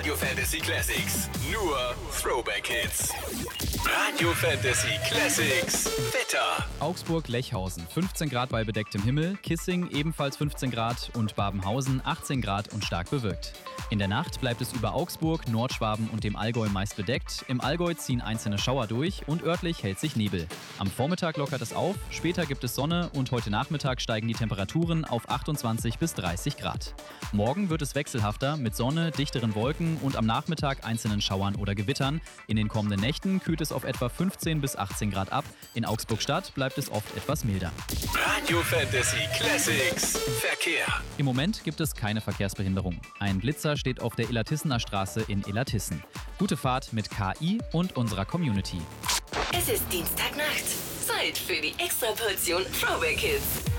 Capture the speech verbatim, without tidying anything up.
Radio Fantasy Classics. Nur Throwback Hits. Radio Fantasy Classics. Wetter. Augsburg-Lechhausen fünfzehn Grad bei bedecktem Himmel, Kissing ebenfalls fünfzehn Grad und Babenhausen achtzehn Grad und stark bewölkt. In der Nacht bleibt es über Augsburg, Nordschwaben und dem Allgäu meist bedeckt. Im Allgäu ziehen einzelne Schauer durch und örtlich hält sich Nebel. Am Vormittag lockert es auf, später gibt es Sonne und heute Nachmittag steigen die Temperaturen auf achtundzwanzig bis dreißig Grad. Morgen wird es wechselhafter mit Sonne, dichteren Wolken und am Nachmittag einzelnen Schauern oder Gewittern. In den kommenden Nächten kühlt es auf etwa fünfzehn bis achtzehn Grad ab. In Augsburg-Stadt bleibt es oft etwas milder. Radio Fantasy Classics. Verkehr. Im Moment gibt es keine Verkehrsbehinderung. Ein Blitzer steht auf der Illertissener Straße in Illertissen. Gute Fahrt mit K I und unserer Community. Es ist Dienstagnacht. Zeit für die Extraportion Throwback Hits.